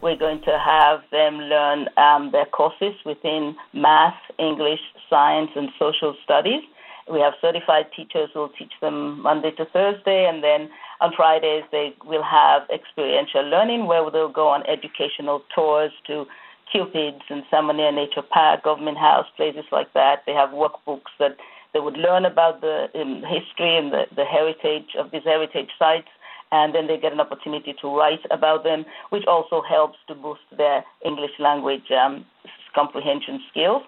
We're going to have them learn their courses within math, English, science, and social studies. We have certified teachers who will teach them Monday to Thursday, and then on Fridays they will have experiential learning where they'll go on educational tours to Cupid's and Salmonia Nature Park, Government House, places like that. They have workbooks that they would learn about the history and the heritage of these heritage sites, and then they get an opportunity to write about them, which also helps to boost their English language comprehension skills.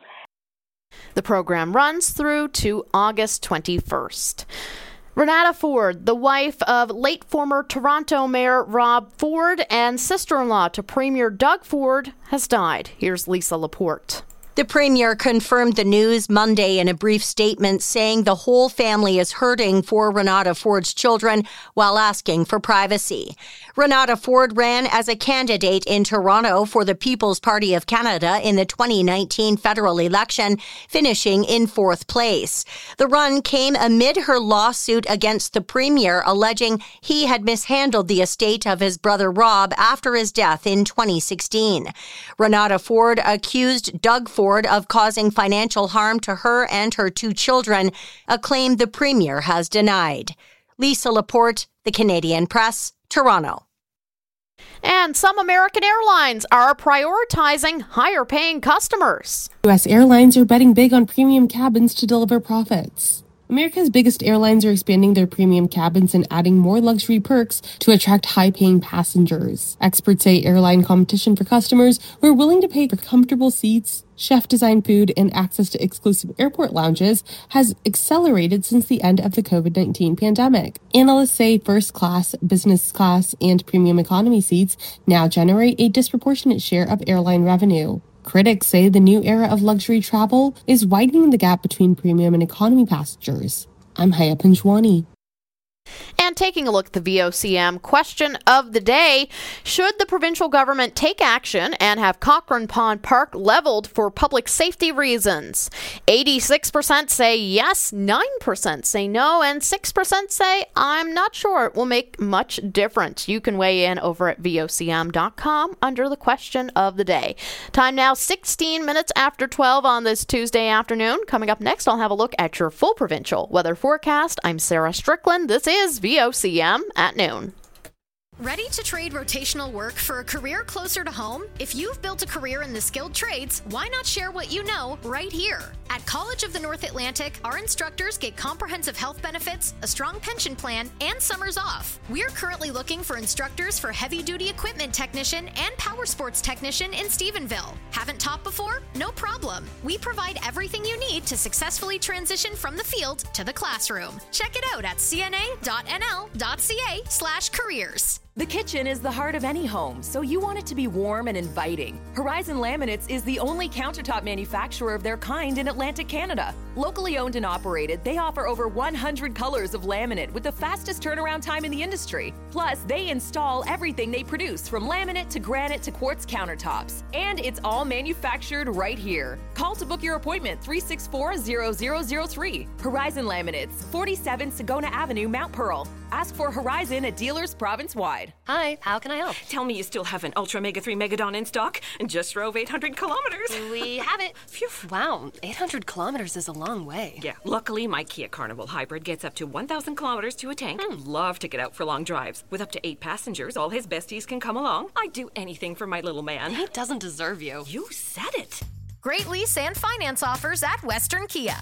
The program runs through to August 21st. Renata Ford, the wife of late former Toronto Mayor Rob Ford and sister-in-law to Premier Doug Ford, has died. Here's Lisa Laporte. The Premier confirmed the news Monday in a brief statement, saying the whole family is hurting for Renata Ford's children while asking for privacy. Renata Ford ran as a candidate in Toronto for the People's Party of Canada in the 2019 federal election, finishing in 4th place. The run came amid her lawsuit against the Premier, alleging he had mishandled the estate of his brother Rob after his death in 2016. Renata Ford accused Doug Ford of causing financial harm to her and her 2 children, a claim the Premier has denied. Lisa Laporte, The Canadian Press, Toronto. And some American airlines are prioritizing higher-paying customers. U.S. airlines are betting big on premium cabins to deliver profits. America's biggest airlines are expanding their premium cabins and adding more luxury perks to attract high-paying passengers. Experts say airline competition for customers who are willing to pay for comfortable seats, chef-designed food, and access to exclusive airport lounges has accelerated since the end of the COVID-19 pandemic. Analysts say first class, business class, and premium economy seats now generate a disproportionate share of airline revenue. Critics say the new era of luxury travel is widening the gap between premium and economy passengers. I'm Haya Panjwani. And taking a look at the VOCM question of the day, should the provincial government take action and have Cochrane Pond Park leveled for public safety reasons? 86% say yes, 9% say no, and 6% say I'm not sure it will make much difference. You can weigh in over at VOCM.com under the question of the day. Time now 16 minutes after 12 on this Tuesday afternoon. Coming up next, I'll have a look at your full provincial weather forecast. I'm Sarah Strickland. This is VOCM at noon. Ready to trade rotational work for a career closer to home? If you've built a career in the skilled trades, why not share what you know right here? At College of the North Atlantic, our instructors get comprehensive health benefits, a strong pension plan, and summers off. We're currently looking for instructors for heavy-duty equipment technician and power sports technician in Stephenville. Haven't taught before? No problem. We provide everything you need to successfully transition from the field to the classroom. Check it out at cna.nl.ca/careers. The kitchen is the heart of any home, so you want it to be warm and inviting. Horizon Laminates is the only countertop manufacturer of their kind in Atlantic Canada. Locally owned and operated, they offer over 100 colors of laminate with the fastest turnaround time in the industry. Plus, they install everything they produce, from laminate to granite to quartz countertops. And it's all manufactured right here. Call to book your appointment, 364-0003. Horizon Laminates, 47 Sagona Avenue, Mount Pearl. Ask for Horizon at dealers province-wide. Hi, how can I help? Tell me you still have an Ultra Mega 3 Megadon in stock and just drove 800 kilometers. We have it. Phew. Wow, 800 kilometers is a long way. Yeah, luckily my Kia Carnival Hybrid gets up to 1,000 kilometers to a tank. Love to get out for long drives. With up to 8 passengers, all his besties can come along. I'd do anything for my little man. He doesn't deserve you. You said it. Great lease and finance offers at Western Kia.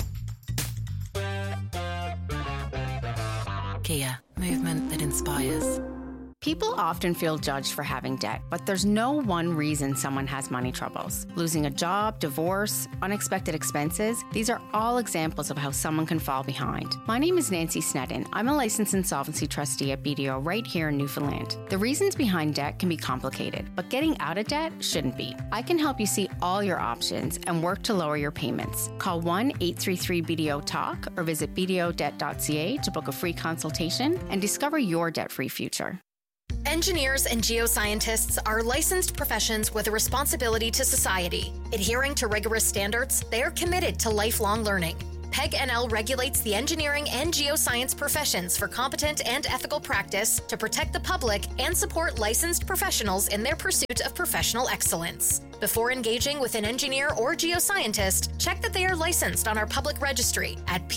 Kia, movement that inspires. People often feel judged for having debt, but there's no one reason someone has money troubles. Losing a job, divorce, unexpected expenses, these are all examples of how someone can fall behind. My name is Nancy Sneddon. I'm a licensed insolvency trustee at BDO right here in Newfoundland. The reasons behind debt can be complicated, but getting out of debt shouldn't be. I can help you see all your options and work to lower your payments. Call 1-833-BDO-TALK or visit bdodebt.ca to book a free consultation and discover your debt-free future. Engineers and geoscientists are licensed professions with a responsibility to society. Adhering to rigorous standards, they are committed to lifelong learning. PEG NL regulates the engineering and geoscience professions for competent and ethical practice to protect the public and support licensed professionals in their pursuit of professional excellence. Before engaging with an engineer or geoscientist, check that they are licensed on our public registry at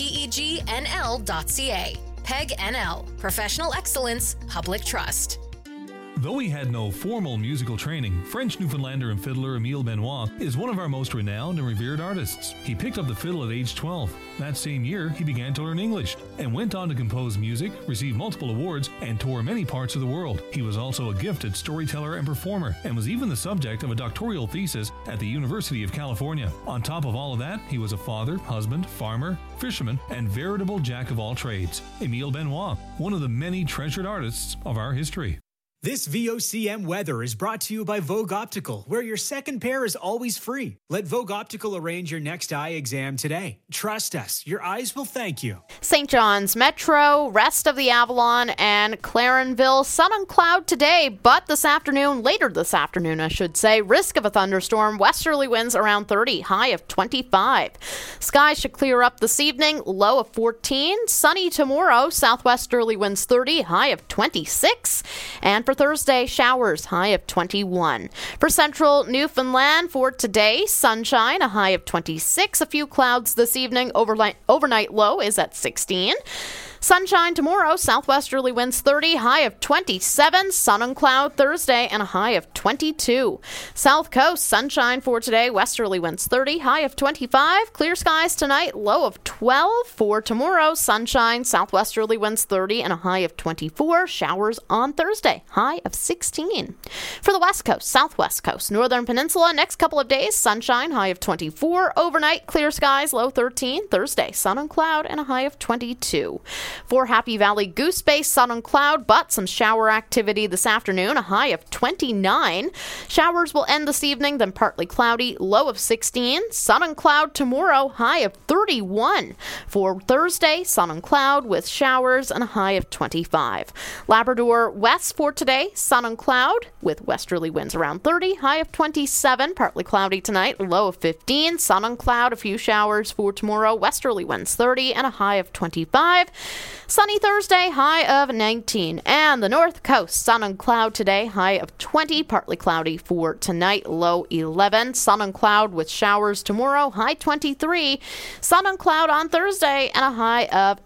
pegnl.ca. PEG NL, Professional Excellence, Public Trust. Though he had no formal musical training, French Newfoundlander and fiddler Emile Benoit is one of our most renowned and revered artists. He picked up the fiddle at age 12. That same year, he began to learn English and went on to compose music, receive multiple awards, and tour many parts of the world. He was also a gifted storyteller and performer, and was even the subject of a doctoral thesis at the University of California. On top of all of that, he was a father, husband, farmer, fisherman, and veritable jack of all trades. Emile Benoit, one of the many treasured artists of our history. This VOCM weather is brought to you by Vogue Optical, where your second pair is always free. Let Vogue Optical arrange your next eye exam today. Trust us, your eyes will thank you. St. John's Metro, rest of the Avalon, and Clarenville, sun and cloud today, but later this afternoon, I should say, risk of a thunderstorm, westerly winds around 30, high of 25. Skies should clear up this evening, low of 14. Sunny tomorrow, southwesterly winds 30, high of 26. And for Thursday, showers, high of 21. For central Newfoundland for today, sunshine, a high of 26. A few clouds this evening. Overnight low is at 16. Sunshine tomorrow, southwesterly winds 30, high of 27. Sun and cloud Thursday, and a high of 22. South Coast, sunshine for today, westerly winds 30, high of 25. Clear skies tonight, low of 12. For tomorrow, sunshine, southwesterly winds 30, and a high of 24. Showers on Thursday, high of 16. For the West Coast, Southwest Coast, Northern Peninsula, next couple of days, sunshine, high of 24. Overnight, clear skies, low 13. Thursday, sun and cloud, and a high of 22. For Happy Valley Goose Bay, sun and cloud, but some shower activity this afternoon, a high of 29. Showers will end this evening, then partly cloudy, low of 16. Sun and cloud tomorrow, high of 31. For Thursday, sun and cloud with showers and a high of 25. Labrador West for today, sun and cloud with westerly winds around 30, high of 27. Partly cloudy tonight, low of 15. Sun and cloud, a few showers for tomorrow, westerly winds 30 and a high of 25. Sunny Thursday, high of 19. And the North Coast, sun and cloud today, high of 20. Partly cloudy for tonight, low 11. Sun and cloud with showers tomorrow, high 23. Sun and cloud on Thursday, and a high of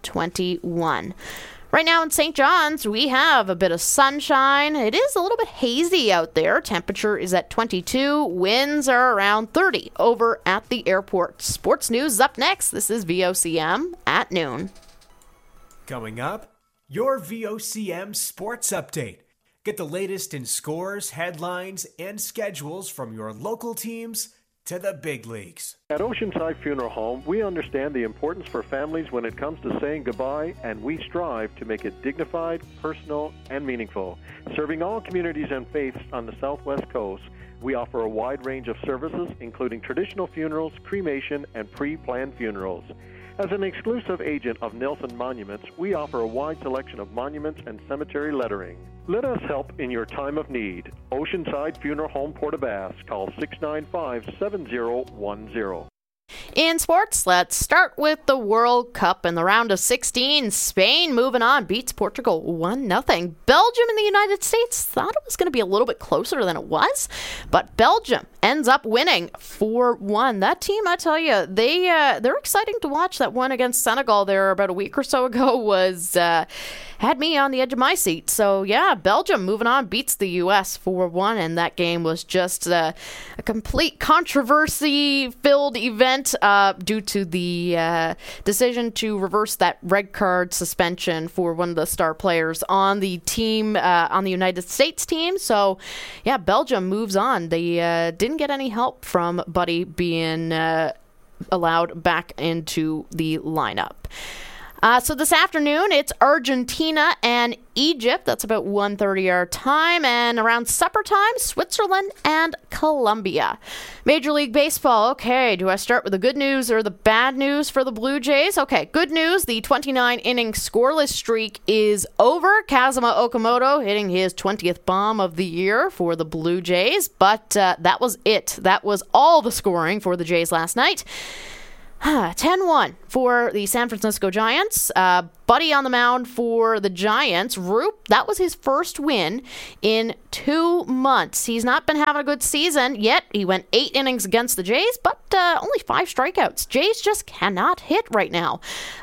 21. Right now in St. John's, we have a bit of sunshine. It is a little bit hazy out there. Temperature is at 22. Winds are around 30 over at the airport. Sports news is up next. This is VOCM at noon. Coming up, your VOCM Sports Update. Get the latest in scores, headlines, and schedules from your local teams to the big leagues. At Oceanside Funeral Home, we understand the importance for families when it comes to saying goodbye, and we strive to make it dignified, personal, and meaningful. Serving all communities and faiths on the Southwest Coast, we offer a wide range of services, including traditional funerals, cremation, and pre-planned funerals. As an exclusive agent of Nelson Monuments, we offer a wide selection of monuments and cemetery lettering. Let us help in your time of need. Oceanside Funeral Home, Port-aux-Basques. Call 695-7010. In sports, let's start with the World Cup in the round of 16. Spain moving on, beats Portugal 1-0. Belgium and the United States thought it was going to be a little bit closer than it was, but Belgium ends up winning 4-1. That team, I tell you, they're exciting to watch. That one against Senegal there about a week or so ago was had me on the edge of my seat. So yeah, Belgium moving on, beats the U.S. 4-1, and that game was just a complete controversy-filled event due to the decision to reverse that red card suspension for one of the star players on the team, on the United States team. So yeah, Belgium moves on. They didn't get any help from Buddy being allowed back into the lineup. So this afternoon, it's Argentina and Egypt. That's about 1:30 our time. And around supper time, Switzerland and Colombia. Major League Baseball. Okay, do I start with the good news or the bad news for the Blue Jays? Okay, good news. The 29-inning scoreless streak is over. Kazuma Okamoto hitting his 20th bomb of the year for the Blue Jays. But that was it. That was all the scoring for the Jays last night. 10-1 for the San Francisco Giants. Buddy on the mound for the Giants. Roop, that was his first win in 2 months. He's not been having a good season yet. He went 8 innings against the Jays, but only 5 strikeouts. Jays just cannot hit right now.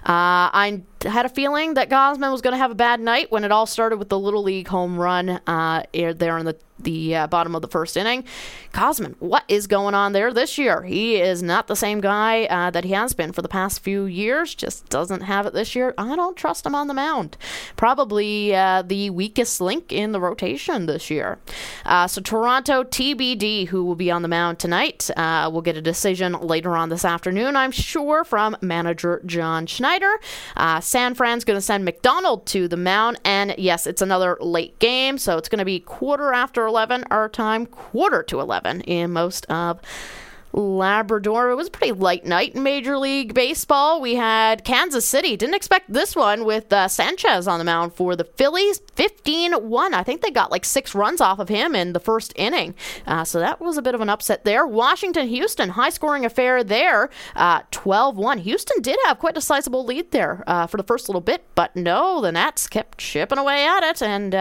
I had a feeling that Gausman was going to have a bad night when it all started with the Little League home run there in the bottom of the first inning. Gausman, what is going on there this year? He is not the same guy that he has been for the past few years. Just doesn't have it this year. I don't trust him on the mound. Probably the weakest link in the rotation this year. So Toronto TBD, who will be on the mound tonight. We'll get a decision later on this afternoon, I'm sure, from manager John Schneider. San Fran's going to send McDonald to the mound, and yes, it's another late game, so it's going to be 11:15 our time, 11:45 in most of Labrador. It was a pretty light night in Major League Baseball. We had Kansas City. Didn't expect this one with Sanchez on the mound for the Phillies. 15-1. I think they got like 6 runs off of him in the first inning. So that was a bit of an upset there. Washington-Houston, high-scoring affair there. 12-1. Houston did have quite a sizable lead there for the first little bit, but no, the Nats kept chipping away at it, and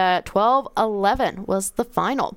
12-11 was the final.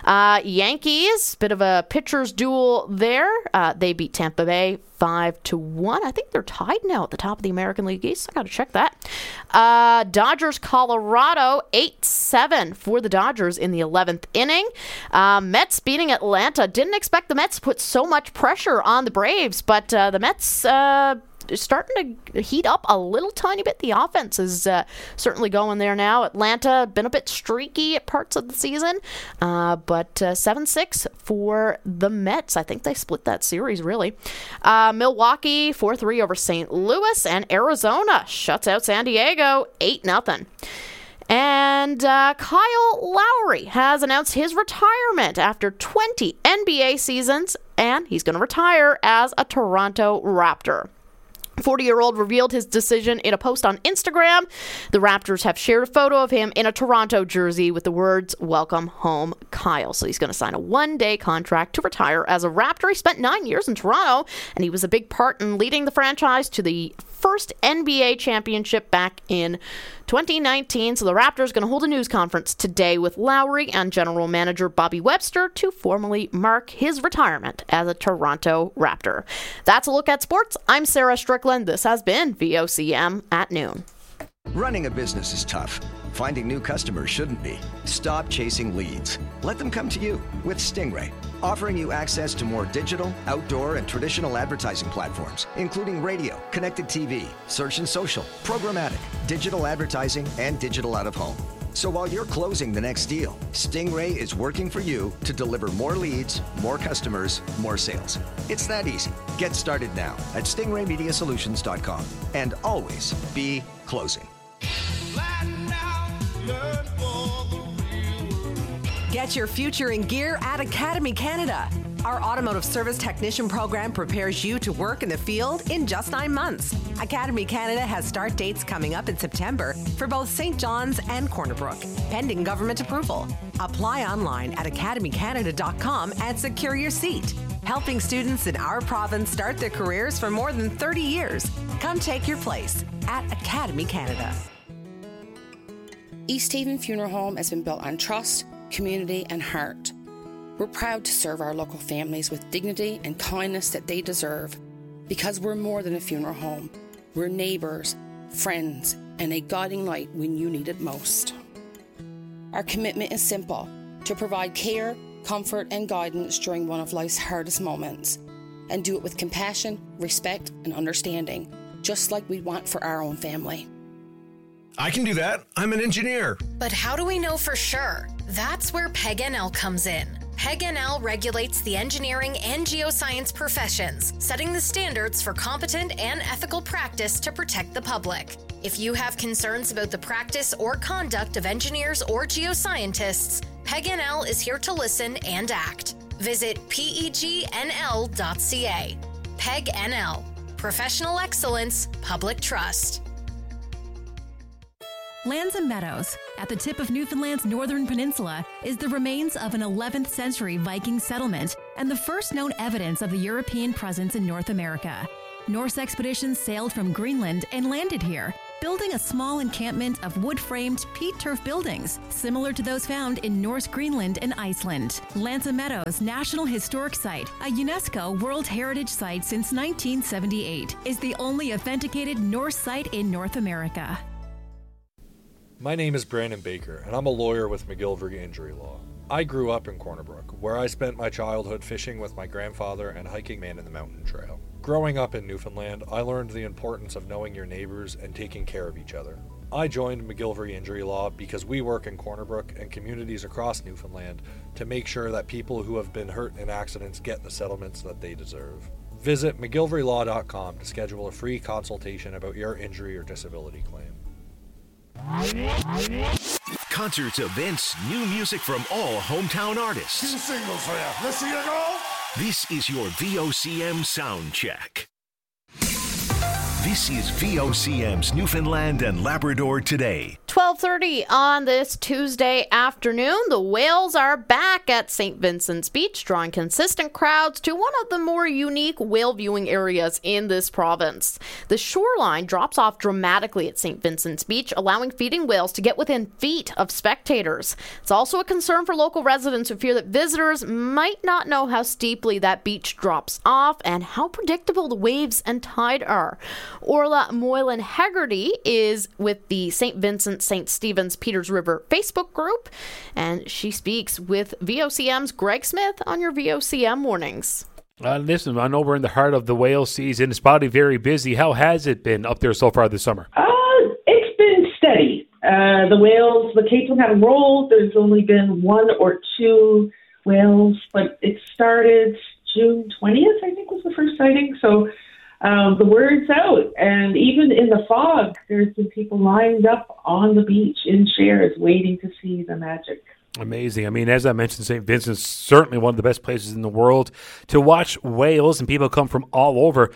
Yankees, bit of a pitcher's duel there. They beat Tampa Bay 5-1. I think they're tied now at the top of the American League East. I got to check that. Dodgers, Colorado, 8-7 for the Dodgers in the 11th inning. Mets beating Atlanta. Didn't expect the Mets to put so much pressure on the Braves, but the Mets starting to heat up a little tiny bit. The offense is certainly going there now. Atlanta been a bit streaky at parts of the season, but 7-6 for the Mets. I think they split that series, really. Milwaukee 4-3 over St. Louis, and Arizona shuts out San Diego 8-0. And Kyle Lowry has announced his retirement after 20 NBA seasons, and he's going to retire as a Toronto Raptor. 40-year-old revealed his decision in a post on Instagram. The Raptors have shared a photo of him in a Toronto jersey with the words, "Welcome home, Kyle." So he's going to sign a 1-day contract to retire as a Raptor. He spent 9 years in Toronto, and he was a big part in leading the franchise to the first NBA championship back in 2019. So the Raptors are going to hold a news conference today with Lowry and general manager Bobby Webster to formally mark his retirement as a Toronto Raptor. That's a look at sports. I'm Sarah Strickland. This has been VOCM at noon. Running a business is tough. Finding new customers shouldn't be. Stop chasing leads. Let them come to you with Stingray, offering you access to more digital, outdoor, and traditional advertising platforms, including radio, connected TV, search and social, programmatic, digital advertising, and digital out-of-home. So while you're closing the next deal, Stingray is working for you to deliver more leads, more customers, more sales. It's that easy. Get started now at stingraymediasolutions.com, and always be closing. Get your future in gear at Academy Canada. Our automotive service technician program prepares you to work in the field in just 9 months. Academy Canada has start dates coming up in September for both St. John's and Corner Brook, pending government approval. Apply online at academycanada.com and secure your seat. Helping students in our province start their careers for more than 30 years. Come take your place at Academy Canada. East Haven Funeral Home has been built on trust, community, and heart. We're proud to serve our local families with dignity and kindness that they deserve, because we're more than a funeral home. We're neighbours, friends, and a guiding light when you need it most. Our commitment is simple: to provide care, comfort, and guidance during one of life's hardest moments, and do it with compassion, respect, and understanding, just like we want for our own family. I can do that. I'm an engineer. But how do we know for sure? That's where PEG-NL comes in. PEG-NL regulates the engineering and geoscience professions, setting the standards for competent and ethical practice to protect the public. If you have concerns about the practice or conduct of engineers or geoscientists, PEG-NL is here to listen and act. Visit pegnl.ca. PEG-NL. Professional excellence, public trust. Lands and Meadows, at the tip of Newfoundland's northern peninsula, is the remains of an 11th century Viking settlement and the first known evidence of the European presence in North America. Norse expeditions sailed from Greenland and landed here, building a small encampment of wood-framed peat turf buildings, similar to those found in Norse Greenland and Iceland. Lanza Meadows National Historic Site, a UNESCO World Heritage Site since 1978, is the only authenticated Norse site in North America. My name is Brandon Baker, and I'm a lawyer with McGillivray Injury Law. I grew up in Corner Brook, where I spent my childhood fishing with my grandfather and hiking Man in the Mountain Trail. Growing up in Newfoundland, I learned the importance of knowing your neighbors and taking care of each other. I joined McGillivray Injury Law because we work in Corner Brook and communities across Newfoundland to make sure that people who have been hurt in accidents get the settlements that they deserve. Visit McGillivraylAw.com to schedule a free consultation about your injury or disability claim. Concerts, events, new music from all hometown artists. 2 singles for you. Let's see you go. This is your VOCM sound check. This is VOCM's Newfoundland and Labrador Today. 12:30 on this Tuesday afternoon. The whales are back at St. Vincent's Beach, drawing consistent crowds to one of the more unique whale viewing areas in this province. The shoreline drops off dramatically at St. Vincent's Beach, allowing feeding whales to get within feet of spectators. It's also a concern for local residents who fear that visitors might not know how steeply that beach drops off and how predictable the waves and tide are. Orla Moylan Hegarty is with the St. Vincent St. Stephen's Peters River Facebook group, and she speaks with VOCM's Greg Smith on your VOCM mornings. Listen, I know we're in the heart of the whale season. It's probably very busy. How has it been up there so far this summer? It's been steady. The whales, the capes haven't rolled. There's only been 1 or 2 whales, but it started June 20th, I think was the first sighting. So the word's out, and even in the fog, there's been people lined up on the beach in chairs waiting to see the magic. Amazing. I mean, as I mentioned, St. Vincent's certainly one of the best places in the world to watch whales, and people come from all over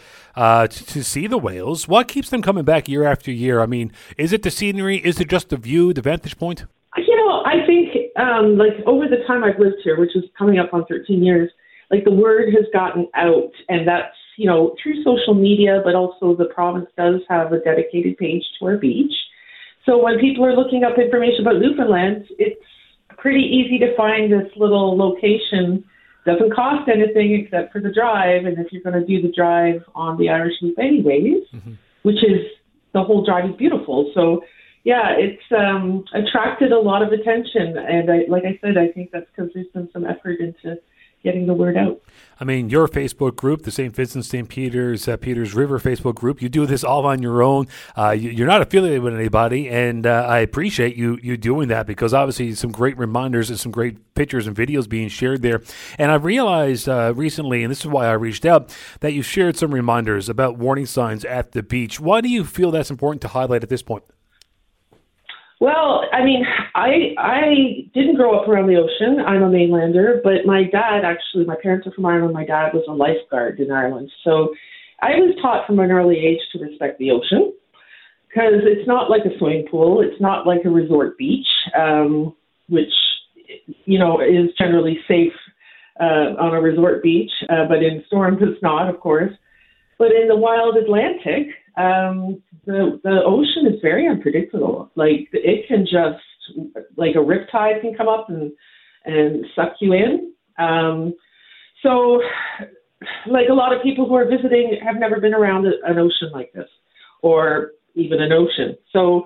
to see the whales. What keeps them coming back year after year? I mean, is it the scenery? Is it just the view, the vantage point? You know, I think over the time I've lived here, which is coming up on 13 years, the word has gotten out, and that's, through social media, but also the province does have a dedicated page to our beach. So when people are looking up information about Newfoundland, it's pretty easy to find this little location. Doesn't cost anything except for the drive, and if you're going to do the drive on the Irish Loop anyways, which is, the whole drive is beautiful. So, yeah, it's attracted a lot of attention, and like I said, I think that's because there's been some effort into getting the word out. I mean, your Facebook group, the St. Vincent St. Peters River Facebook group, you do this all on your own. You're not affiliated with anybody, and I appreciate you doing that, because obviously some great reminders and some great pictures and videos being shared there. And I realized recently, and this is why I reached out, that you shared some reminders about warning signs at the beach. Why do you feel that's important to highlight at this point? Well, I mean, I didn't grow up around the ocean. I'm a mainlander, but my parents are from Ireland. My dad was a lifeguard in Ireland. So I was taught from an early age to respect the ocean, because it's not like a swimming pool. It's not like a resort beach, which, is generally safe on a resort beach, but in storms it's not, of course. But in the wild Atlantic, the ocean is very unpredictable. It can just, a riptide can come up and suck you in. So a lot of people who are visiting have never been around an ocean like this, or even an ocean. So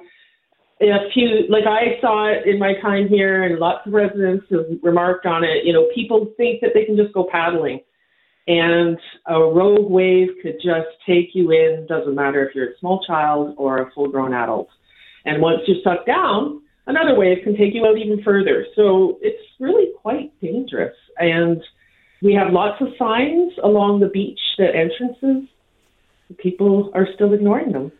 I saw it in my time here, and lots of residents have remarked on it. People think that they can just go paddling, and a rogue wave could just take you in. Doesn't matter if you're a small child or a full-grown adult. And once you're sucked down, another wave can take you out even further. So it's really quite dangerous. And we have lots of signs along the beach, the entrances. People are still ignoring them.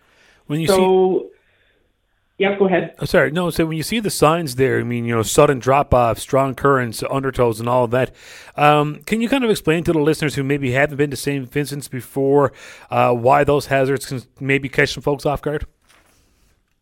Yeah, go ahead. Sorry, no. So when you see the signs there, I mean, sudden drop-off, strong currents, undertows, and all of that, can you kind of explain to the listeners who maybe haven't been to St. Vincent's before why those hazards can maybe catch some folks off guard?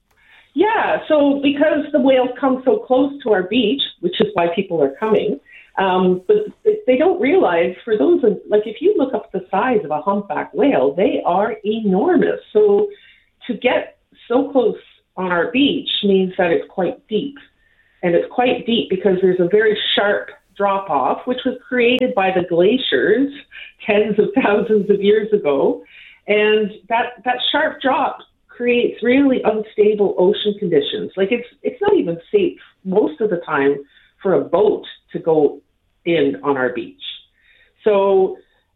Yeah, so because the whales come so close to our beach, which is why people are coming, But they don't realize, for those, like if you look up the size of a humpback whale, they are enormous. So to get so close on our beach means that it's quite deep. And it's quite deep because there's a very sharp drop-off, which was created by the glaciers tens of thousands of years ago. And that sharp drop creates really unstable ocean conditions. Like it's not even safe most of the time for a boat to go in on our beach. So,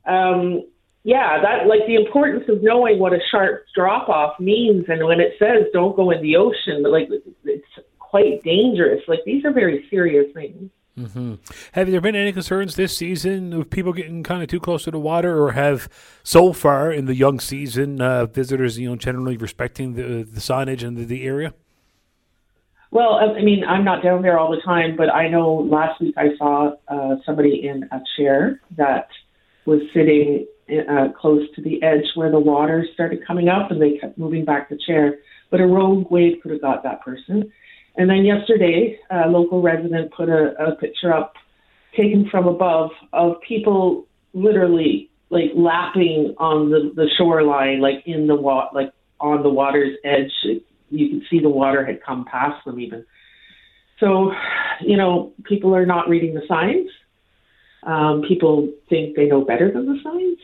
that like the importance of knowing what a sharp drop-off means, and when it says don't go in the ocean, like it's quite dangerous. Like these are very serious things. Mm-hmm. Have there been any concerns this season of people getting kind of too close to the water, or have so far in the young season visitors, generally respecting the signage and the area? Well, I mean, I'm not down there all the time, but I know last week I saw somebody in a chair that was sitting close to the edge where the water started coming up, and they kept moving back the chair. But a rogue wave could have got that person. And then yesterday, a local resident put a picture up taken from above of people literally like lapping on the shoreline, like in the like on the water's edge. You could see the water had come past them even. So, people are not reading the signs. People think they know better than the signs.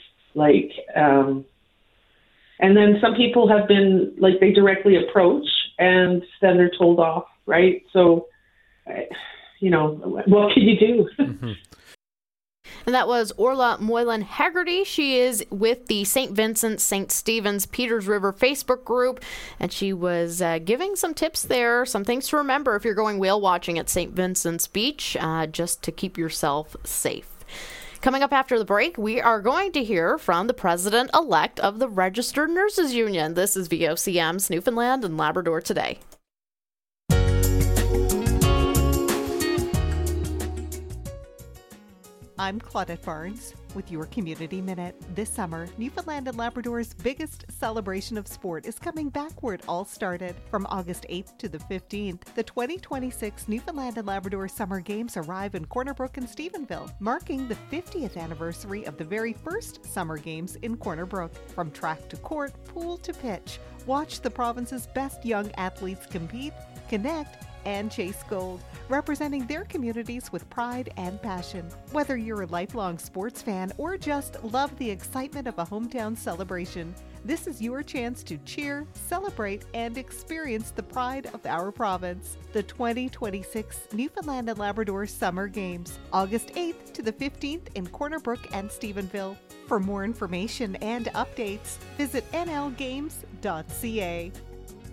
And then some people have been, like, they directly approach and then they're told off, right? So, what can you do? Mm-hmm. And that was Orla Moylan Haggerty. She is with the St. Vincent St. Stephen's Peters River Facebook group, and she was giving some tips there, some things to remember if you're going whale watching at St. Vincent's Beach, just to keep yourself safe. Coming up after the break, we are going to hear from the president-elect of the Registered Nurses Union. This is VOCM's Newfoundland and Labrador Today. I'm Claudette Barnes with your Community Minute. This summer, Newfoundland and Labrador's biggest celebration of sport is coming back where it all started. From August 8th to the 15th, the 2026 Newfoundland and Labrador Summer Games arrive in Corner Brook and Stephenville, marking the 50th anniversary of the very first Summer Games in Corner Brook. From track to court, pool to pitch, watch the province's best young athletes compete, connect, and chase gold, representing their communities with pride and passion. Whether you're a lifelong sports fan or just love the excitement of a hometown celebration, this is your chance to cheer, celebrate, and experience the pride of our province. The 2026 Newfoundland and Labrador Summer Games, August 8th to the 15th in Corner Brook and Stephenville. For more information and updates, visit nlgames.ca.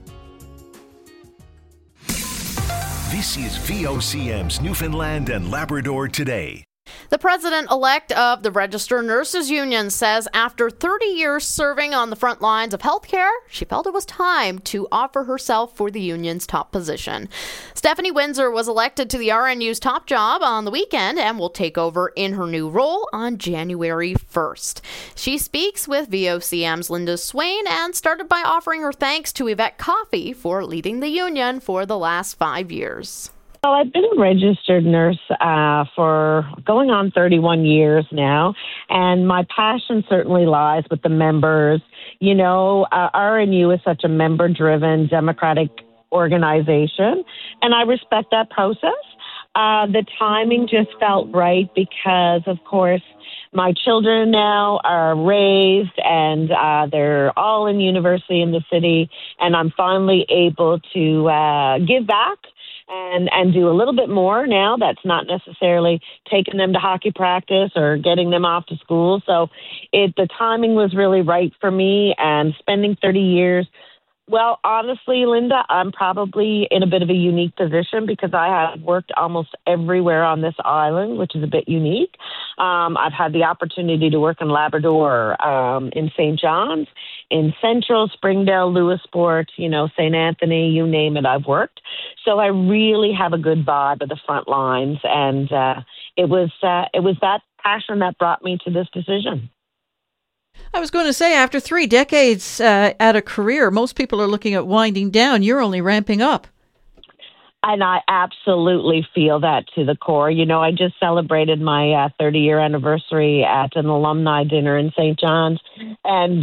This is VOCM's Newfoundland and Labrador Today. The president-elect of the Registered Nurses Union says after 30 years serving on the front lines of healthcare, she felt it was time to offer herself for the union's top position. Stephanie Windsor was elected to the RNU's top job on the weekend and will take over in her new role on January 1st. She speaks with VOCM's Linda Swain and started by offering her thanks to Yvette Coffey for leading the union for the last 5 years. Well, I've been a registered nurse for going on 31 years now, and my passion certainly lies with the members. RNU is such a member-driven, democratic organization, and I respect that process. The timing just felt right because, of course, my children now are raised and they're all in university in the city, and I'm finally able to give back and do a little bit more now. That's not necessarily taking them to hockey practice or getting them off to school. So the timing was really right for me, and spending 30 years. Well, honestly, Linda, I'm probably in a bit of a unique position because I have worked almost everywhere on this island, which is a bit unique. I've had the opportunity to work in Labrador, in St. John's, in Central, Springdale, Lewisport, St. Anthony, you name it, I've worked. So I really have a good vibe of the front lines, and it was that passion that brought me to this decision. I was going to say, after 3 decades at a career, most people are looking at winding down. You're only ramping up. And I absolutely feel that to the core. You know, I just celebrated my 30-year anniversary at an alumni dinner in St. John's, and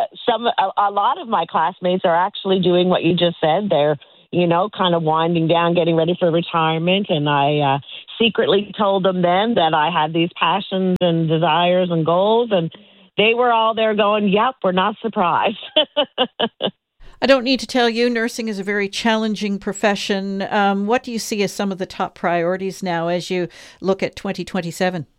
a lot of my classmates are actually doing what you just said. They're, you know, kind of winding down, getting ready for retirement, and I secretly told them then that I had these passions and desires and goals, and they were all there going, "Yep, we're not surprised." I don't need to tell you, nursing is a very challenging profession. What do you see as some of the top priorities now as you look at 2027?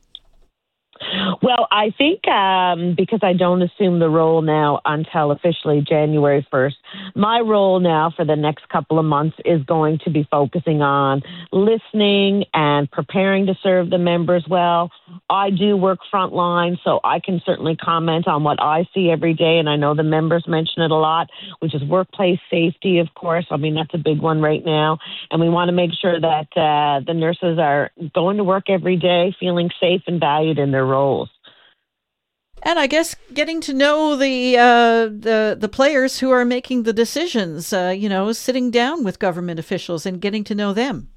Well, I think because I don't assume the role now until officially January 1st, my role now for the next couple of months is going to be focusing on listening and preparing to serve the members well. I do work frontline, so I can certainly comment on what I see every day, and I know the members mention it a lot, which is workplace safety, of course. I mean, that's a big one right now, and we want to make sure that the nurses are going to work every day feeling safe and valued in their roles. And I guess getting to know the players who are making the decisions, you know, sitting down with government officials and getting to know them.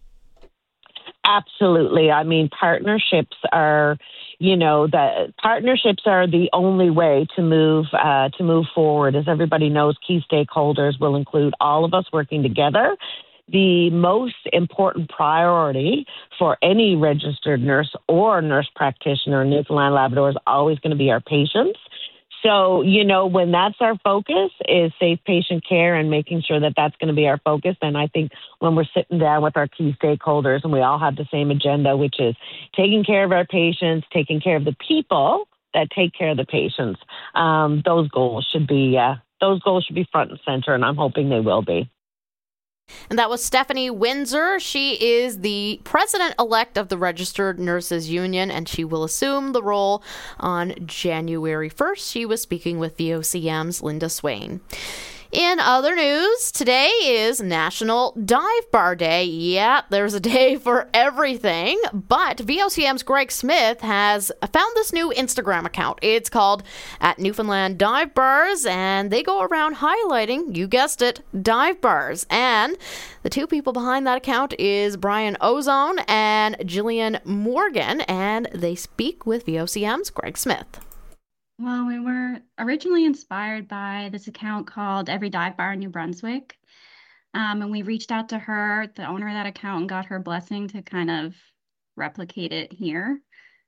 Absolutely. I mean, partnerships are, you know, the partnerships are the only way to move forward. As everybody knows, key stakeholders will include all of us working together. The most important priority for any registered nurse or nurse practitioner in Newfoundland Labrador is always going to be our patients. So, you know, when that's our focus is safe patient care and making sure that that's going to be our focus, then I think when we're sitting down with our key stakeholders and we all have the same agenda, which is taking care of our patients, taking care of the people that take care of the patients, those goals should be front and center, and I'm hoping they will be. And that was Stephanie Windsor. She is the president-elect of the Registered Nurses Union, and she will assume the role on January 1st. She was speaking with VOCM's Linda Swain. In other news, today is National Dive Bar Day. Yeah, there's a day for everything, but VOCM's Greg Smith has found this new Instagram account. It's called @Newfoundland Dive Bars, and they go around highlighting, you guessed it, dive bars. And the two people behind that account is Brian Ozone and Jillian Morgan, and they speak with VOCM's Greg Smith. Well, we were originally inspired by this account called Every Dive Bar in New Brunswick. And we reached out to her, the owner of that account, and got her blessing to kind of replicate it here.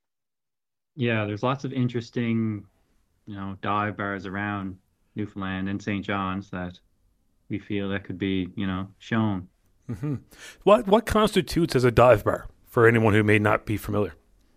Yeah, there's lots of interesting, you know, dive bars around Newfoundland and St. John's that we feel that could be, you know, shown. Mm-hmm. What constitutes as a dive bar for anyone who may not be familiar?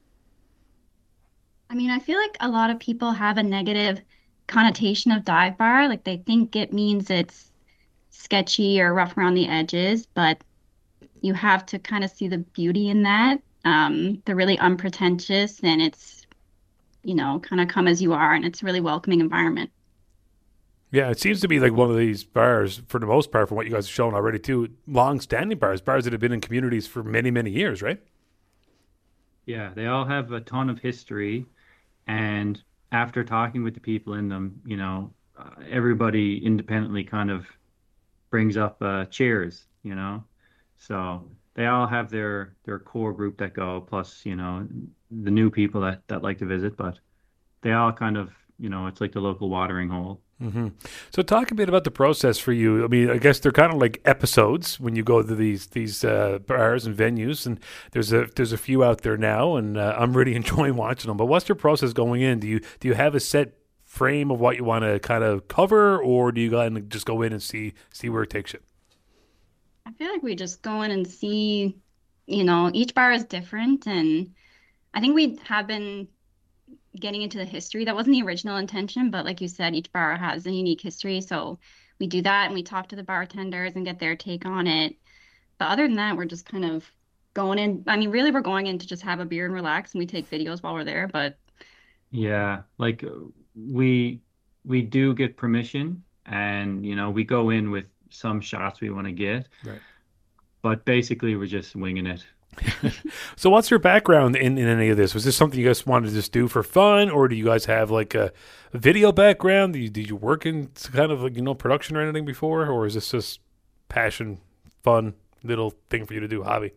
I mean, I feel like a lot of people have a negative connotation of dive bar. Like they think it means it's sketchy or rough around the edges, but you have to kind of see the beauty in that. They're really unpretentious, and it's, you know, kind of come as you are, and it's a really welcoming environment. Yeah, it seems to be like one of these bars, for the most part, from what you guys have shown already, too, long-standing bars that have been in communities for many, many years, right? Yeah, they all have a ton of history. And after talking with the people in them, you know, everybody independently kind of brings up chairs, you know. So they all have their core group that go, plus, you know, the new people that like to visit. But they all kind of, you know, it's like the local watering hole. Mm-hmm. So talk a bit about the process for you. I mean, I guess they're kind of like episodes when you go to these bars and venues, and there's a few out there now, and I'm really enjoying watching them. But what's your process going in? Do you have a set frame of what you want to kind of cover, or do you kind of just go in and see where it takes you? I feel like we just go in and see, you know, each bar is different, and I think we have been getting into the history. That wasn't the original intention, but like you said, each bar has a unique history. So we do that and we talk to the bartenders and get their take on it. But other than that, we're just kind of going in. I mean, really, we're going in to just have a beer and relax, and we take videos while we're there. But yeah, like we do get permission, and, you know, we go in with some shots we want to get. Right. But basically, we're just winging it. So what's your background in any of this? Was this something you guys wanted to just do for fun, or do you guys have like a video background? Did you work in kind of like, you know, production or anything before, or is this just passion, fun, little thing for you to do, hobby?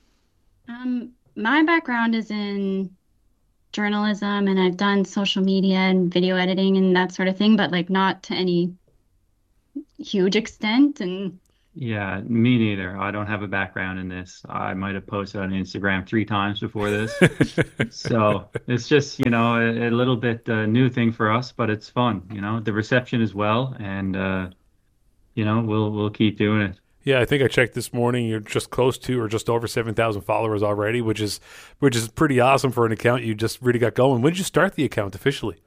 My background is in journalism, and I've done social media and video editing and that sort of thing, but like not to any huge extent. And Yeah, me neither. I don't have a background in this. I might have posted on Instagram 3 times before this. So it's just, a little bit new thing for us, but it's fun, The reception is well, and, we'll keep doing it. Yeah, I think I checked this morning. You're just close to or just over 7,000 followers already, which is pretty awesome for an account you just really got going. When did you start the account officially?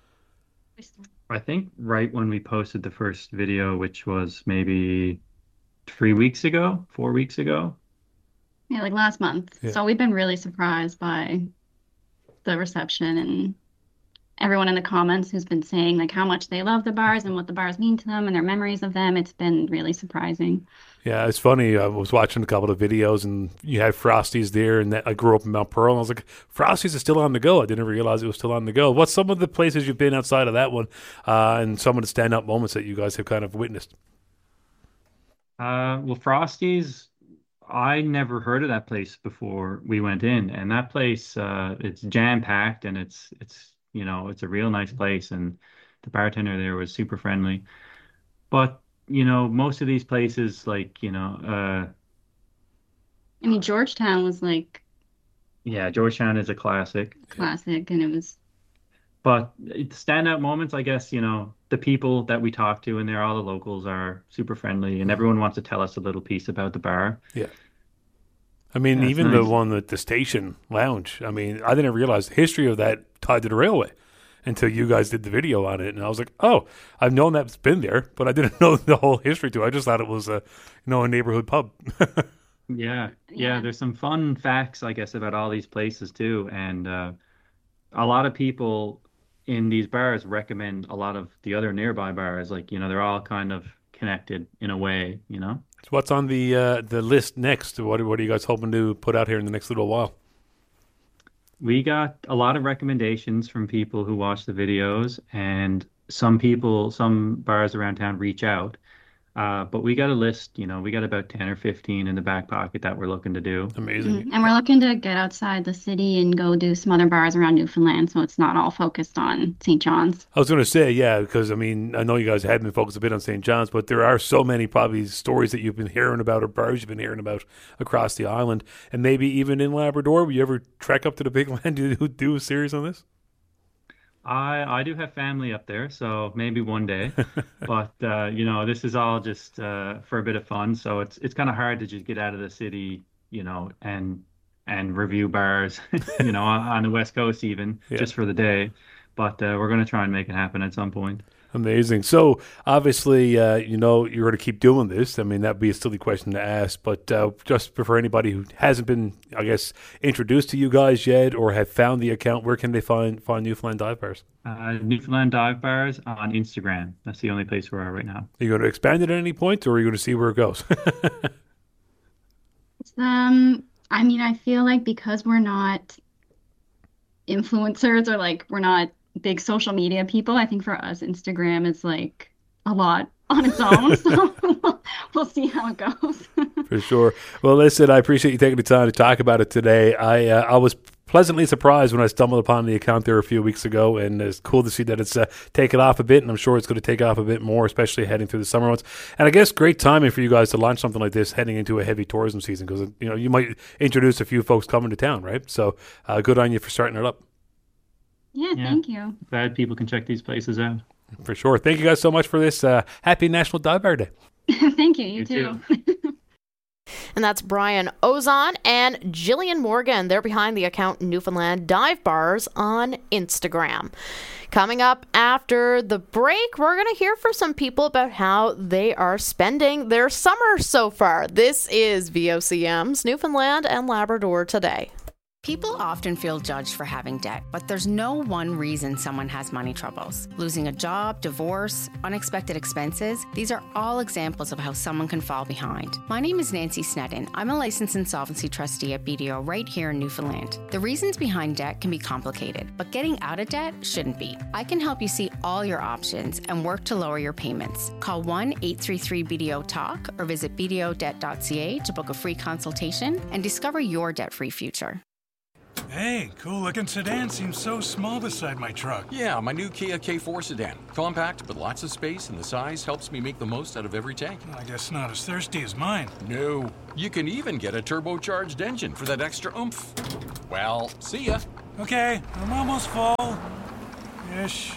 I think right when we posted the first video, which was maybe 4 weeks ago. Yeah, like last month. Yeah. So we've been really surprised by the reception and everyone in the comments who's been saying like how much they love the bars and what the bars mean to them and their memories of them. It's been really surprising. Yeah, it's funny. I was watching a couple of videos, and you had Frosties there, and I grew up in Mount Pearl, and I was like, Frosties is still on the go. I didn't realize it was still on the go. What's some of the places you've been outside of that one, and some of the stand-up moments that you guys have kind of witnessed? Well, Frosty's, I never heard of that place before we went in, and that place, it's jam-packed, and it's it's a real nice place, and the bartender there was super friendly. But, most of these places, like, I mean, Georgetown was like yeah, Georgetown is a classic. classic, and it was But standout moments, I guess, the people that we talk to in there, all the locals are super friendly, and everyone wants to tell us a little piece about the bar. Yeah. I mean, Yeah, even nice. the one at the station lounge, I mean, I didn't realize the history of that tied to the railway until you guys did the video on it. And I was like, oh, I've known that's been there, but I didn't know the whole history to it. I just thought it was a neighborhood pub. Yeah, there's some fun facts, I guess, about all these places too. And a lot of people in these bars recommend a lot of the other nearby bars. Like, they're all kind of connected in a way, So what's on the list next? What are you guys hoping to put out here in the next little while? We got a lot of recommendations from people who watch the videos, and some bars around town reach out. But we got a list, we got about 10 or 15 in the back pocket that we're looking to do. Amazing. and we're looking to get outside the city and go do some other bars around Newfoundland, so it's not all focused on St. John's. I was going to say, yeah, because, I mean, I know you guys have been focused a bit on St. John's, but there are so many probably stories that you've been hearing about or bars you've been hearing about across the island, and maybe even in Labrador. Will you ever trek up to the Big Land to do a series on this? I do have family up there, so maybe one day. But this is all just for a bit of fun. So it's kind of hard to just get out of the city, and review bars, on the West Coast even, just for the day. But we're going to try and make it happen at some point. Amazing. So obviously, you're going to keep doing this. I mean, that'd be a silly question to ask, but just for anybody who hasn't been, I guess, introduced to you guys yet or have found the account, where can they find Newfoundland Dive Bars? Newfoundland Dive Bars on Instagram. That's the only place we are right now. Are you going to expand it at any point, or are you going to see where it goes? I mean, I feel like because we're not influencers or like we're not big social media people, I think for us Instagram is like a lot on its own. So we'll see how it goes. For sure. Well, listen, I appreciate you taking the time to talk about it today. I was pleasantly surprised when I stumbled upon the account there a few weeks ago, and it's cool to see that it's taken off a bit, and I'm sure it's going to take off a bit more, especially heading through the summer months. And I guess great timing for you guys to launch something like this heading into a heavy tourism season, because you might introduce a few folks coming to town, right? So good on you for starting it up. Yeah, thank you. Glad people can check these places out. For sure. Thank you guys so much for this. Happy National Dive Bar Day. Thank you. You too. And that's Brian Ozon and Jillian Morgan. They're behind the account Newfoundland Dive Bars on Instagram. Coming up after the break, we're going to hear from some people about how they are spending their summer so far. This is VOCM's Newfoundland and Labrador Today. People often feel judged for having debt, but there's no one reason someone has money troubles. Losing a job, divorce, unexpected expenses, these are all examples of how someone can fall behind. My name is Nancy Sneddon. I'm a licensed insolvency trustee at BDO right here in Newfoundland. The reasons behind debt can be complicated, but getting out of debt shouldn't be. I can help you see all your options and work to lower your payments. Call 1-833-BDO-TALK or visit bdodebt.ca to book a free consultation and discover your debt-free future. Hey, cool-looking sedan seems so small beside my truck. Yeah, my new Kia K4 sedan. Compact, but lots of space, and the size helps me make the most out of every tank. I guess not as thirsty as mine. No, you can even get a turbocharged engine for that extra oomph. Well, see ya. Okay, I'm almost full. Ish.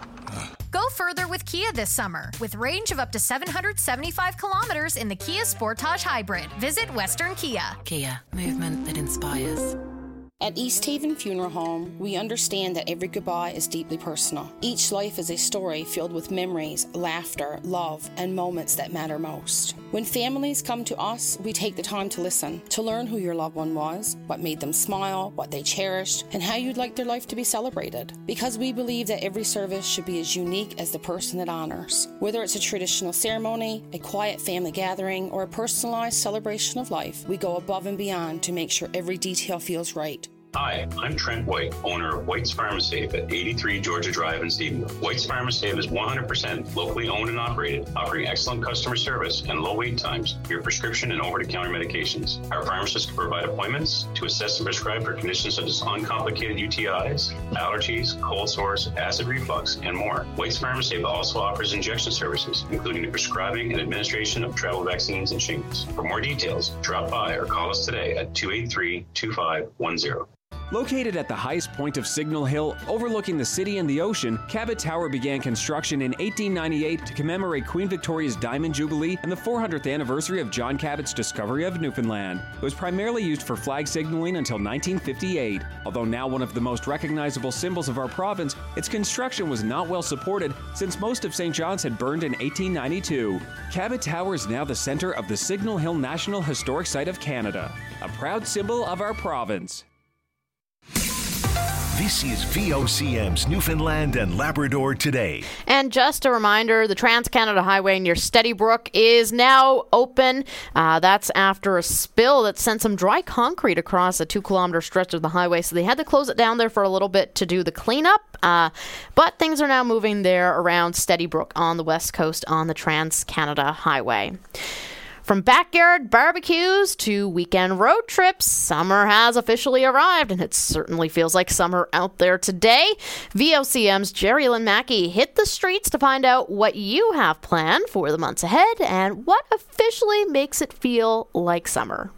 Go further with Kia this summer with range of up to 775 kilometers in the Kia Sportage Hybrid. Visit Western Kia. Kia, movement that inspires. At East Haven Funeral Home, we understand that every goodbye is deeply personal. Each life is a story filled with memories, laughter, love, and moments that matter most. When families come to us, we take the time to listen, to learn who your loved one was, what made them smile, what they cherished, and how you'd like their life to be celebrated. Because we believe that every service should be as unique as the person it honors. Whether it's a traditional ceremony, a quiet family gathering, or a personalized celebration of life, we go above and beyond to make sure every detail feels right. Hi, I'm Trent White, owner of White's Pharmasafe at 83 Georgia Drive in Stephenville. White's Pharmasafe is 100% locally owned and operated, offering excellent customer service and low wait times for your prescription and over-the-counter medications. Our pharmacists can provide appointments to assess and prescribe for conditions such as uncomplicated UTIs, allergies, cold sores, acid reflux, and more. White's Pharmasafe also offers injection services, including the prescribing and administration of travel vaccines and shingles. For more details, drop by or call us today at 283-2510. Located at the highest point of Signal Hill, overlooking the city and the ocean, Cabot Tower began construction in 1898 to commemorate Queen Victoria's Diamond Jubilee and the 400th anniversary of John Cabot's discovery of Newfoundland. It was primarily used for flag signaling until 1958. Although now one of the most recognizable symbols of our province, its construction was not well supported since most of St. John's had burned in 1892. Cabot Tower is now the center of the Signal Hill National Historic Site of Canada, a proud symbol of our province. This is VOCM's Newfoundland and Labrador Today. And just a reminder, the Trans-Canada Highway near Steadybrook is now open. That's after a spill that sent some dry concrete across a 2-kilometer stretch of the highway. So they had to close it down there for a little bit to do the cleanup. But things are now moving there around Steadybrook on the west coast on the Trans-Canada Highway. From backyard barbecues to weekend road trips, summer has officially arrived, and it certainly feels like summer out there today. VOCM's Jerry Lynn Mackey hit the streets to find out what you have planned for the months ahead and what officially makes it feel like summer.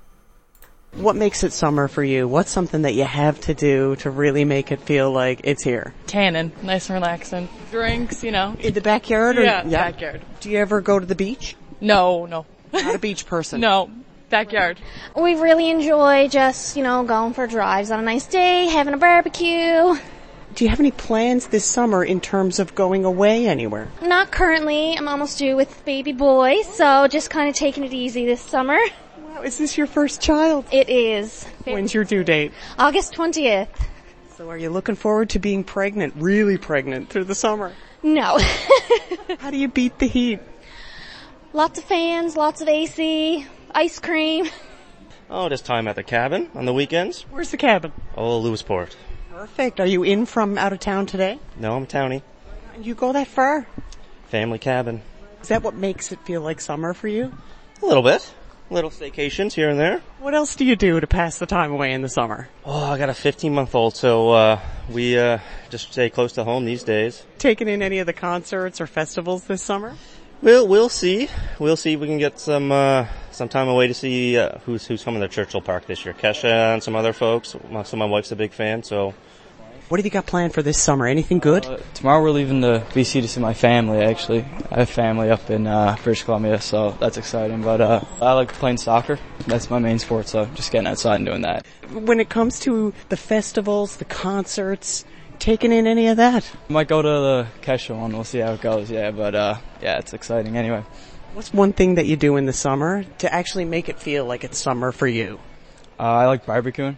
What makes it summer for you? What's something that you have to do to really make it feel like it's here? Tanning, nice and relaxing. Drinks, you know. In the backyard? Or, yeah, backyard. Do you ever go to the beach? No. Not a beach person? No, backyard. We really enjoy just, going for drives on a nice day, having a barbecue. Do you have any plans this summer in terms of going away anywhere? Not currently. I'm almost due with baby boy, so just kind of taking it easy this summer. Wow, is this your first child? It is. When's your due date? August 20th. So are you looking forward to being pregnant, really pregnant, through the summer? No. How do you beat the heat? Lots of fans, lots of AC, ice cream. Oh, just time at the cabin on the weekends. Where's the cabin? Oh, Lewisport. Perfect. Are you in from out of town today? No, I'm townie. And you go that far? Family cabin. Is that what makes it feel like summer for you? A little bit. Little staycations here and there. What else do you do to pass the time away in the summer? Oh, I got a 15-month-old, so we just stay close to home these days. Taking in any of the concerts or festivals this summer? We'll see. We'll see if we can get some time away to see who's coming to Churchill Park this year. Kesha and some other folks. So my wife's a big fan, so. What have you got planned for this summer? Anything good? Tomorrow we're leaving to BC to see my family, actually. I have family up in British Columbia, so that's exciting. But I like playing soccer. That's my main sport, so just getting outside and doing that. When it comes to the festivals, the concerts, taking in any of that? Might go to the Kesha one. We'll see how it goes, but yeah, it's exciting anyway. What's one thing that you do in the summer to actually make it feel like it's summer for you? I like barbecuing.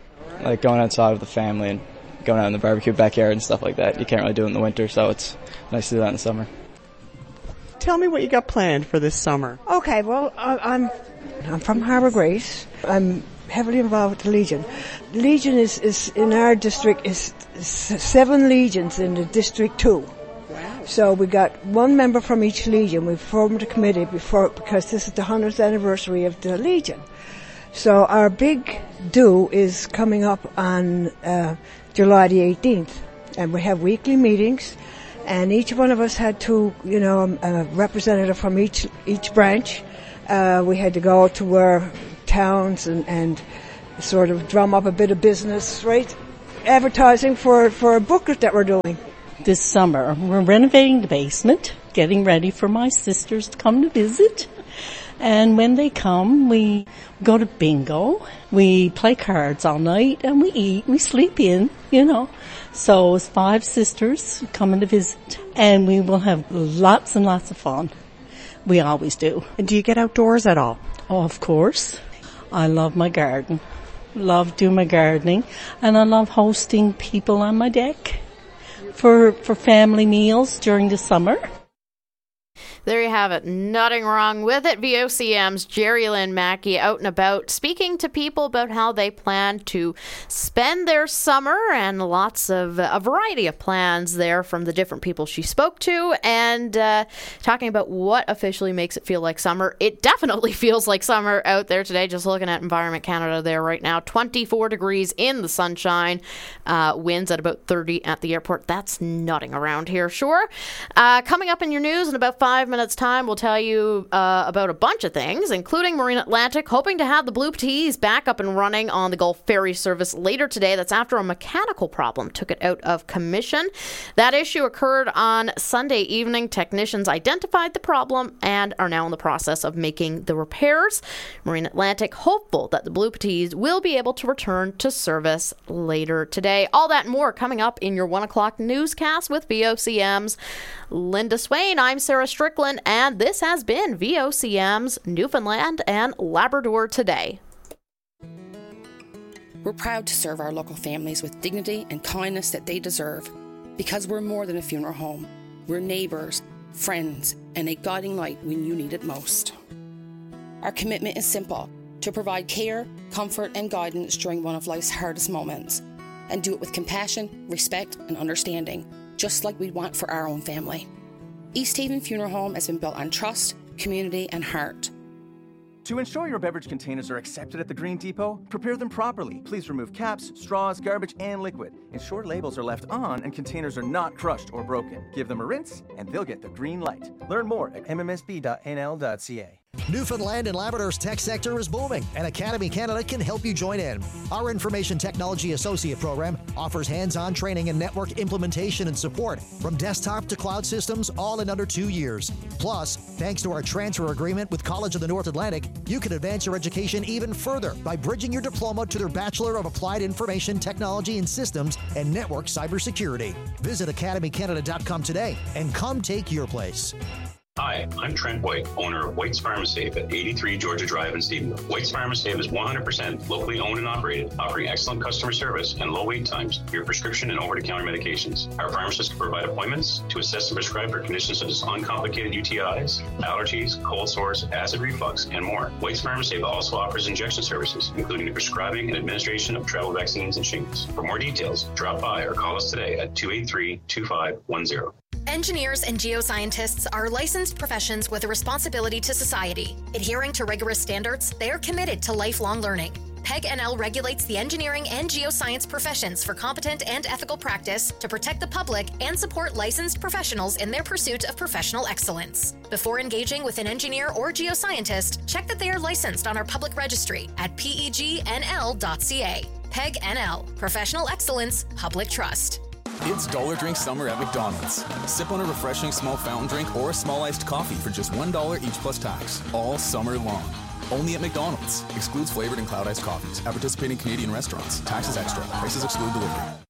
like going outside with the family and going out in the barbecue backyard and stuff like that. You can't really do it in the winter, so it's nice to do that in the summer. Tell me what you got planned for this summer. Okay, well, I'm from Harbour Grace. I'm heavily involved with the Legion. Legion is in our district is 7 legions in the District 2. Wow. So we got 1 member from each legion. We formed a committee because this is the 100th anniversary of the Legion. So our big do is coming up on July the 18th, and we have weekly meetings. And each one of us had to, a representative from each branch. We had to go to our towns and sort of drum up a bit of business, right? Advertising for a booklet that we're doing. This summer, we're renovating the basement, getting ready for my sisters to come to visit. And when they come, we go to bingo, we play cards all night, and we eat, we sleep in, So it's 5 sisters coming to visit, and we will have lots and lots of fun. We always do. And do you get outdoors at all? Oh, of course. I love my garden, love doing my gardening, and I love hosting people on my deck for family meals during the summer. There you have it. Nothing wrong with it. VOCM's Jerry Lynn Mackey out and about speaking to people about how they plan to spend their summer, and lots of a variety of plans there from the different people she spoke to, and talking about what officially makes it feel like summer. It definitely feels like summer out there today. Just looking at Environment Canada there right now, 24 degrees in the sunshine, winds at about 30 at the airport. That's nutting around here, sure. Coming up in your news in about 5 minutes time, we'll tell you about a bunch of things, including Marine Atlantic hoping to have the Blue Tees back up and running on the Gulf Ferry service later today. That's after a mechanical problem took it out of commission. That issue occurred on Sunday evening. Technicians identified the problem and are now in the process of making the repairs. Marine Atlantic hopeful that the Blue Tees will be able to return to service later today. All that and more coming up in your 1 o'clock newscast with VOCM's Linda Swain. I'm Sarah Strickland, and this has been VOCM's Newfoundland and Labrador Today. We're proud to serve our local families with dignity and kindness that they deserve, because we're more than a funeral home. We're neighbours, friends, and a guiding light when you need it most. Our commitment is simple: to provide care, comfort, and guidance during one of life's hardest moments, and do it with compassion, respect, and understanding, just like we'd want for our own family. East Haven Funeral Home has been built on trust, community, and heart. To ensure your beverage containers are accepted at the Green Depot, prepare them properly. Please remove caps, straws, garbage, and liquid. Ensure labels are left on and containers are not crushed or broken. Give them a rinse, and they'll get the green light. Learn more at mmsb.nl.ca. Newfoundland and Labrador's tech sector is booming, and Academy Canada can help you join in. Our Information Technology Associate Program offers hands-on training in network implementation and support, from desktop to cloud systems, all in under 2 years. Plus, thanks to our transfer agreement with College of the North Atlantic, you can advance your education even further by bridging your diploma to their Bachelor of Applied Information Technology and Systems and Network Cybersecurity. Visit academycanada.com today and come take your place. Hi, I'm Trent White, owner of White's Pharmasafe at 83 Georgia Drive in Stephenville. White's Pharmasafe is 100% locally owned and operated, offering excellent customer service and low wait times for your prescription and over-the-counter medications. Our pharmacists can provide appointments to assess and prescribe for conditions such as uncomplicated UTIs, allergies, cold sores, acid reflux, and more. White's Pharmasafe also offers injection services, including the prescribing and administration of travel vaccines and shingles. For more details, drop by or call us today at 283-2510. Engineers and geoscientists are licensed professions with a responsibility to society. Adhering to rigorous standards, they are committed to lifelong learning. PEG NL regulates the engineering and geoscience professions for competent and ethical practice to protect the public and support licensed professionals in their pursuit of professional excellence. Before engaging with an engineer or geoscientist, check that they are licensed on our public registry at pegnl.ca. PEG NL, Professional Excellence, Public Trust. It's Dollar Drink Summer at McDonald's. Sip on a refreshing small fountain drink or a small iced coffee for just $1 each plus tax, all summer long. Only at McDonald's. Excludes flavored and cloud iced coffees at participating Canadian restaurants. Taxes extra. Prices exclude delivery.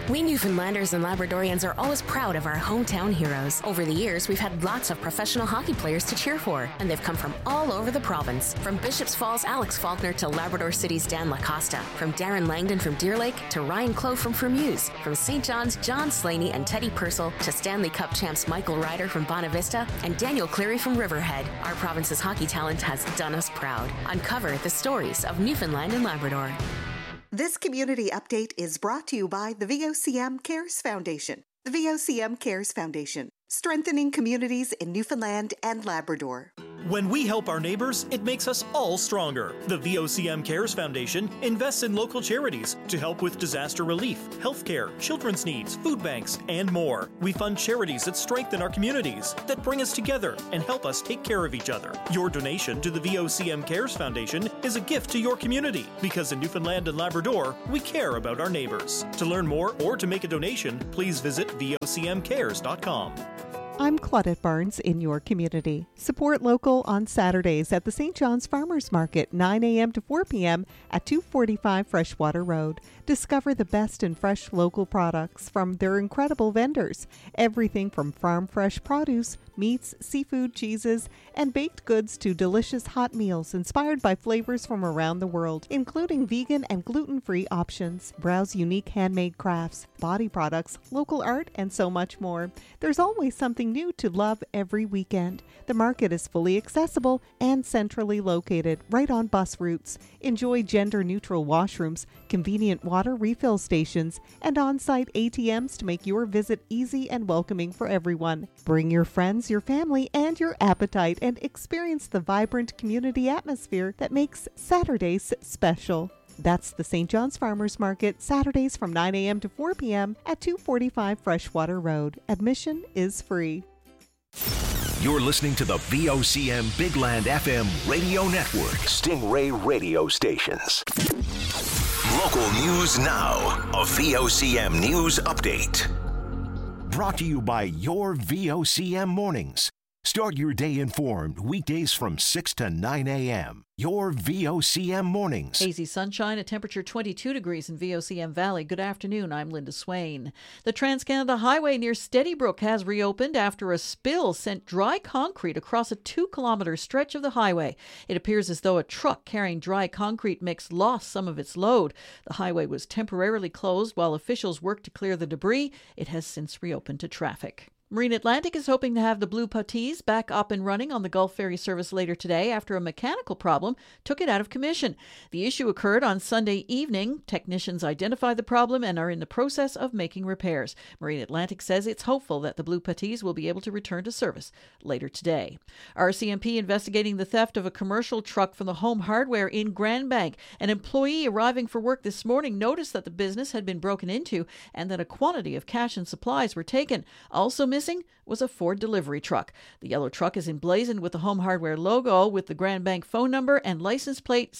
We Newfoundlanders and Labradorians are always proud of our hometown heroes. Over the years, we've had lots of professional hockey players to cheer for, and they've come from all over the province. From Bishops Falls' Alex Faulkner to Labrador City's Dan Lacosta, from Darren Langdon from Deer Lake to Ryan Clough from Fermuse, from St. John's John Slaney and Teddy Purcell to Stanley Cup champs Michael Ryder from Bonavista and Daniel Cleary from Riverhead. Our province's hockey talent has done us proud. Uncover the stories of Newfoundland and Labrador. This community update is brought to you by the VOCM Cares Foundation. The VOCM Cares Foundation, strengthening communities in Newfoundland and Labrador. When we help our neighbors, it makes us all stronger. The VOCM Cares Foundation invests in local charities to help with disaster relief, healthcare, children's needs, food banks, and more. We fund charities that strengthen our communities, that bring us together and help us take care of each other. Your donation to the VOCM Cares Foundation is a gift to your community, because in Newfoundland and Labrador, we care about our neighbors. To learn more or to make a donation, please visit vocmcares.com. I'm Claudette Barnes in your community. Support local on Saturdays at the St. John's Farmers Market, 9 a.m. to 4 p.m. at 245 Freshwater Road. Discover the best in fresh local products from their incredible vendors. Everything from farm fresh produce, meats, seafood, cheeses, and baked goods to delicious hot meals inspired by flavors from around the world, including vegan and gluten-free options. Browse unique handmade crafts, body products, local art, and so much more. There's always something new to love every weekend. The market is fully accessible and centrally located, right on bus routes. Enjoy gender-neutral washrooms, convenient water refill stations, and on-site ATMs to make your visit easy and welcoming for everyone. Bring your friends, your family, and your appetite and experience the vibrant community atmosphere that makes Saturdays special. That's the St. John's Farmers Market, Saturdays from 9 a.m. to 4 p.m. at 245 Freshwater Road. Admission is free. You're listening to the VOCM Big Land FM radio network. Stingray radio stations. Local news now. A VOCM news update. Brought to you by your VOCM mornings. Start your day informed weekdays from 6 to 9 a.m. Your VOCM mornings. Hazy sunshine, a temperature 22 degrees in VOCM Valley. Good afternoon, I'm Linda Swain. The Trans-Canada Highway near Steadybrook has reopened after a spill sent dry concrete across a 2-kilometre stretch of the highway. It appears as though a truck carrying dry concrete mix lost some of its load. The highway was temporarily closed while officials worked to clear the debris. It has since reopened to traffic. Marine Atlantic is hoping to have the Blue Puttees back up and running on the Gulf Ferry service later today after a mechanical problem took it out of commission. The issue occurred on Sunday evening. Technicians identified the problem and are in the process of making repairs. Marine Atlantic says it's hopeful that the Blue Puttees will be able to return to service later today. RCMP investigating the theft of a commercial truck from the Home Hardware in Grand Bank. An employee arriving for work this morning noticed that the business had been broken into and that a quantity of cash and supplies were taken. Also missing was a Ford delivery truck. The yellow truck is emblazoned with the Home Hardware logo with the Grand Bank phone number and license plate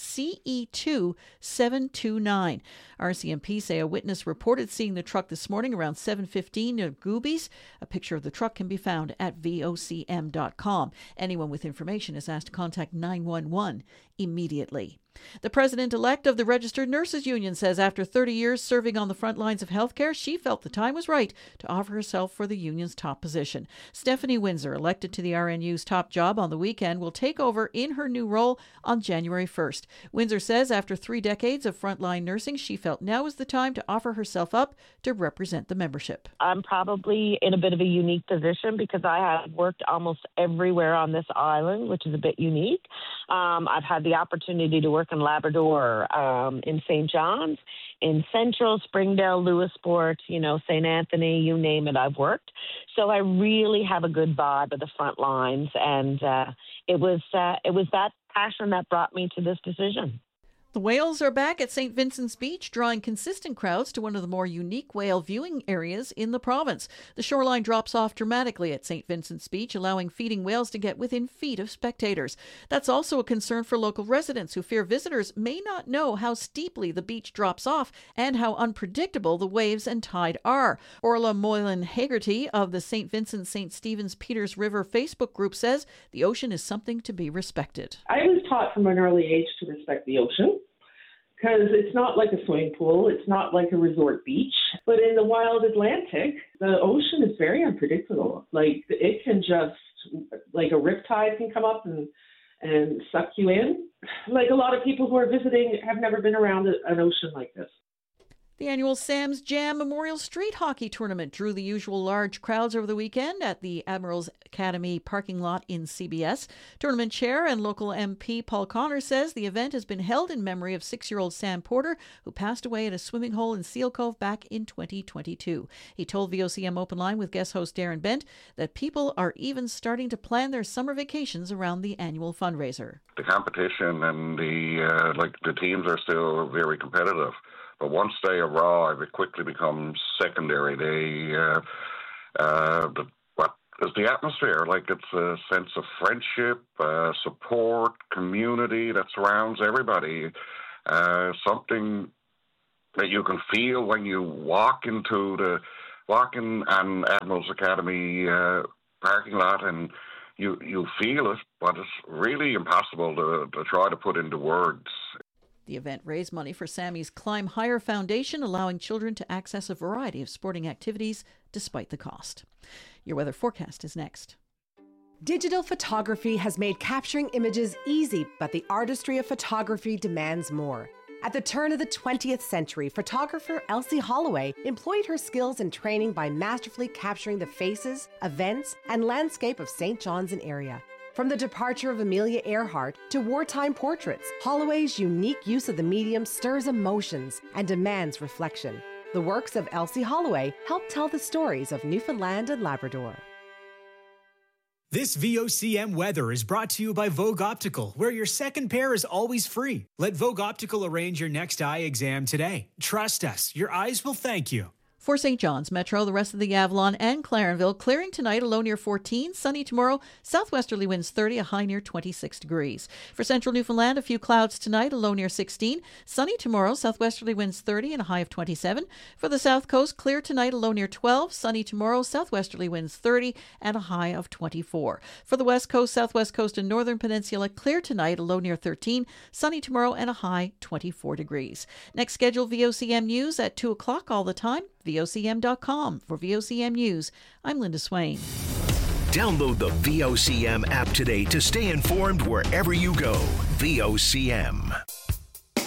CE2729. RCMP say a witness reported seeing the truck this morning around 7:15 near Goobies. A picture of the truck can be found at vocm.com. Anyone with information is asked to contact 911 immediately. The president-elect of the Registered Nurses Union says after 30 years serving on the front lines of healthcare, she felt the time was right to offer herself for the union's top position. Stephanie Windsor, elected to the RNU's top job on the weekend, will take over in her new role on January 1st. Windsor says after 3 decades of frontline nursing, she felt now is the time to offer herself up to represent the membership. I'm probably in a bit of a unique position because I have worked almost everywhere on this island, which is a bit unique. I've had the opportunity to work in Labrador, in St. John's, in Central, Springdale, Lewisport, St. Anthony, you name it, I've worked. So I really have a good vibe of the front lines, and it was that passion that brought me to this decision. The whales are back at St. Vincent's Beach, drawing consistent crowds to one of the more unique whale viewing areas in the province. The shoreline drops off dramatically at St. Vincent's Beach, allowing feeding whales to get within feet of spectators. That's also a concern for local residents who fear visitors may not know how steeply the beach drops off and how unpredictable the waves and tide are. Orla Moylan-Hagerty of the St. Vincent St. Stephen's Peters River Facebook group says the ocean is something to be respected. I was taught from an early age to respect the ocean, because it's not like a swimming pool. It's not like a resort beach. But in the wild Atlantic, the ocean is very unpredictable. Like, it can just, like a riptide can come up and suck you in. Like, a lot of people who are visiting have never been around an ocean like this. The annual Sam's Jam Memorial Street Hockey Tournament drew the usual large crowds over the weekend at the Admirals Academy parking lot in CBS. Tournament chair and local MP Paul Connor says the event has been held in memory of 6-year-old Sam Porter, who passed away at a swimming hole in Seal Cove back in 2022. He told VOCM Open Line with guest host Darren Bent that people are even starting to plan their summer vacations around the annual fundraiser. The competition and the teams are still very competitive. But once they arrive, it quickly becomes secondary. What is the atmosphere? Like, it's a sense of friendship, support, community that surrounds everybody. Something that you can feel when you walk in an Admirals Academy parking lot, and you feel it, but it's really impossible to try to put into words. The event raised money for Sammy's Climb Higher Foundation, allowing children to access a variety of sporting activities despite the cost. Your weather forecast is next. Digital photography has made capturing images easy, but the artistry of photography demands more. At the turn of the 20th century, photographer Elsie Holloway employed her skills and training by masterfully capturing the faces, events, and landscape of St. John's and area. From the departure of Amelia Earhart to wartime portraits, Holloway's unique use of the medium stirs emotions and demands reflection. The works of Elsie Holloway help tell the stories of Newfoundland and Labrador. This VOCM weather is brought to you by Vogue Optical, where your second pair is always free. Let Vogue Optical arrange your next eye exam today. Trust us, your eyes will thank you. For St. John's Metro, the rest of the Avalon and Clarenville, clearing tonight, a low near 14, sunny tomorrow, southwesterly winds 30, a high near 26 degrees. For central Newfoundland, a few clouds tonight, a low near 16, sunny tomorrow, southwesterly winds 30 and a high of 27. For the south coast, clear tonight, a low near 12, sunny tomorrow, southwesterly winds 30 and a high of 24. For the west coast, southwest coast and northern peninsula, clear tonight, a low near 13, sunny tomorrow and a high 24 degrees. Next scheduled VOCM news at 2 o'clock all the time. VOCM.com. For VOCM News, I'm Linda Swain. Download the VOCM app today to stay informed wherever you go. VOCM.